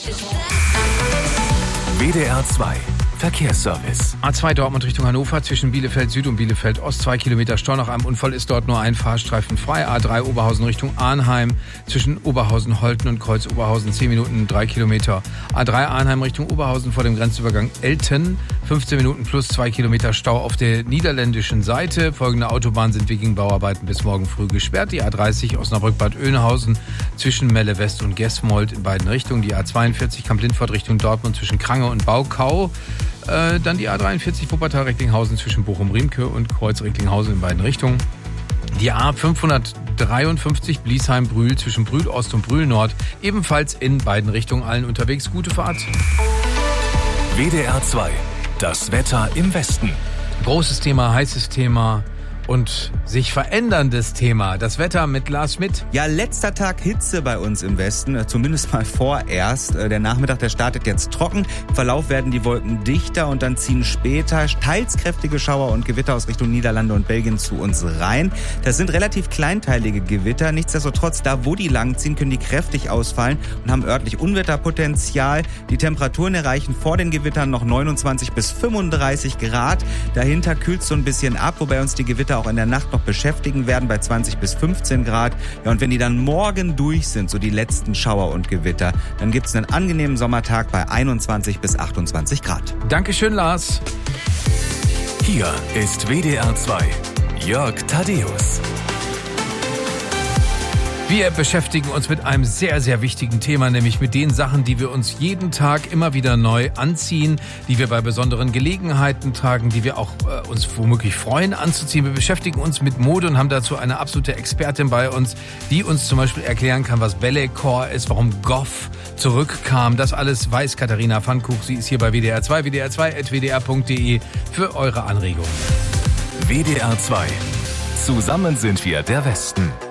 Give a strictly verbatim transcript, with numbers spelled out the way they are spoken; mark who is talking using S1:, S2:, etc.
S1: W D R zwei Verkehrsservice.
S2: A zwei Dortmund Richtung Hannover zwischen Bielefeld Süd und Bielefeld Ost. Zwei Kilometer Stau. Nach einem Unfall ist dort nur ein Fahrstreifen frei. A drei Oberhausen Richtung Arnheim zwischen Oberhausen, Holten und Kreuz Oberhausen. Zehn Minuten, drei Kilometer. A drei Arnheim Richtung Oberhausen vor dem Grenzübergang Elten. fünfzehn Minuten plus zwei Kilometer Stau auf der niederländischen Seite. Folgende Autobahnen sind wegen Bauarbeiten bis morgen früh gesperrt. Die A dreißig Osnabrück-Bad Oeynhausen zwischen Melle West und Gesmold in beiden Richtungen. Die A zweiundvierzig Kamp-Lindfort Richtung Dortmund zwischen Krange und Baukau. Äh, dann die A dreiundvierzig Wuppertal-Recklinghausen zwischen Bochum-Riemke und Kreuz-Recklinghausen in beiden Richtungen. Die A fünfhundertdreiundfünfzig Bliesheim-Brühl zwischen Brühl Ost und Brühl Nord ebenfalls in beiden Richtungen. Allen unterwegs gute Fahrt.
S1: W D R zwei. Das Wetter im Westen.
S2: Großes Thema, heißes Thema und sich veränderndes Thema. Das Wetter mit Lars Schmidt.
S3: Ja, letzter Tag Hitze bei uns im Westen, zumindest mal vorerst. Der Nachmittag, der startet jetzt trocken. Im Verlauf werden die Wolken dichter und dann ziehen später teils kräftige Schauer und Gewitter aus Richtung Niederlande und Belgien zu uns rein. Das sind relativ kleinteilige Gewitter. Nichtsdestotrotz, da wo die langziehen, können die kräftig ausfallen und haben örtlich Unwetterpotenzial. Die Temperaturen erreichen vor den Gewittern noch neunundzwanzig bis fünfunddreißig Grad. Dahinter kühlt es so ein bisschen ab, wobei uns die Gewitter auch in der Nacht noch beschäftigen werden bei zwanzig bis fünfzehn Grad. Ja, und wenn die dann morgen durch sind, so die letzten Schauer und Gewitter, dann gibt es einen angenehmen Sommertag bei einundzwanzig bis achtundzwanzig Grad.
S2: Dankeschön, Lars.
S1: Hier ist W D R zwei. Jörg Thaddeus.
S2: Wir beschäftigen uns mit einem sehr, sehr wichtigen Thema, nämlich mit den Sachen, die wir uns jeden Tag immer wieder neu anziehen, die wir bei besonderen Gelegenheiten tragen, die wir auch äh, uns womöglich freuen anzuziehen. Wir beschäftigen uns mit Mode und haben dazu eine absolute Expertin bei uns, die uns zum Beispiel erklären kann, was Balletcore ist, warum Goff zurückkam. Das alles weiß Katharina Pfannkuch. Sie ist hier bei W D R zwei, W D R zwei at w d r punkt d e für eure Anregungen.
S1: W D R zwei. Zusammen sind wir der Westen.